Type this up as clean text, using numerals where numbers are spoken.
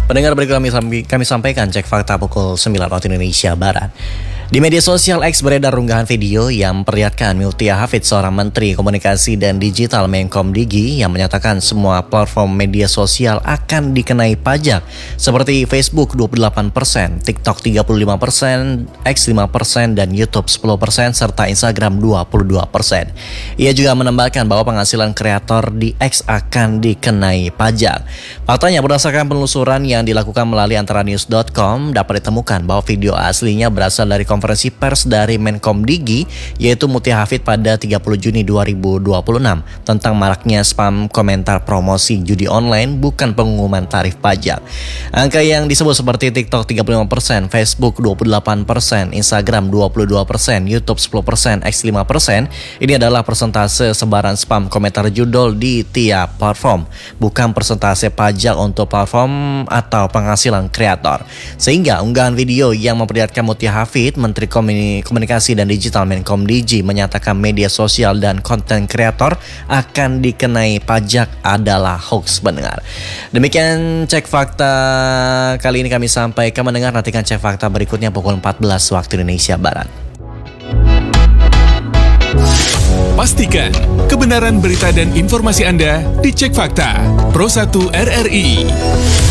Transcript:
Pendengar, berikut kami sampaikan cek fakta pukul 9 waktu Indonesia Barat. Di media sosial X beredar unggahan video yang memperlihatkan Mutia Hafid, seorang Menteri Komunikasi dan Digital Menkomdigi, yang menyatakan semua platform media sosial akan dikenai pajak seperti Facebook 28%, TikTok 35%, X 5%, dan YouTube 10%, serta Instagram 22%. Ia juga menambahkan bahwa penghasilan kreator di X akan dikenai pajak. Faktanya, berdasarkan penelusuran yang dilakukan melalui antaranews.com, dapat ditemukan bahwa video aslinya berasal dari konferensi pers dari Menkomdigi, yaitu Mutia Hafid pada 30 Juni 2026 tentang maraknya spam komentar promosi judi online bukan pengumuman tarif pajak. Angka yang disebut seperti TikTok 35%, Facebook 28%, Instagram 22%, YouTube 10%, X 5%, ini adalah persentase sebaran spam komentar judul di tiap platform, bukan persentase pajak untuk platform atau penghasilan kreator. Sehingga unggahan video yang memperlihatkan Mutia Hafid, Menteri Komunikasi dan Digital Menkomdigi, menyatakan media sosial dan konten kreator akan dikenai pajak adalah hoax, pendengar. Demikian cek fakta kali ini kami sampaikan, mendengar. Nantikan cek fakta berikutnya pukul 14 waktu Indonesia Barat. Pastikan kebenaran berita dan informasi Anda dicek fakta Pro 1 RRI.